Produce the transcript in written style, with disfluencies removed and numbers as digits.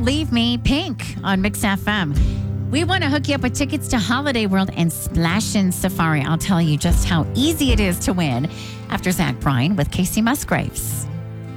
Leave Me, Pink on Mix FM. We want to hook you up with tickets to Holiday World and Splashin' Safari. I'll tell you just how easy it is to win after Zach Bryan with Casey Musgraves.